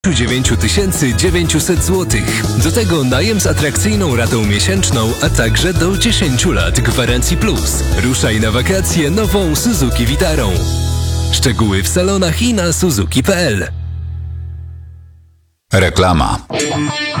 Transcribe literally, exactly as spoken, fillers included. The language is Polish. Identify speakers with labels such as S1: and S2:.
S1: dziewięć tysięcy dziewięćset złotych. Do tego najem z atrakcyjną ratą miesięczną, a także do dziesięciu lat gwarancji plus. Ruszaj na wakacje nową Suzuki Vitarą. Szczegóły w salonach i na suzuki kropka p l.
S2: Reklama.